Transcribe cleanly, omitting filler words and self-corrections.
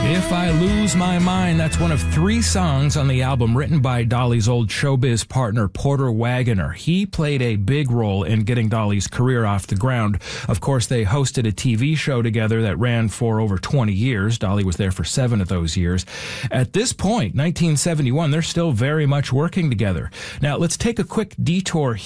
If I Lose My Mind, that's one of 3 songs on the album written by Dolly's old showbiz partner, Porter Wagoner. He played a big role in getting Dolly's career off the ground. Of course, they hosted a TV show together that ran for over 20 years. Dolly was there for 7 of those years. At this point, 1971, they're still very much working together. Now, let's take a quick detour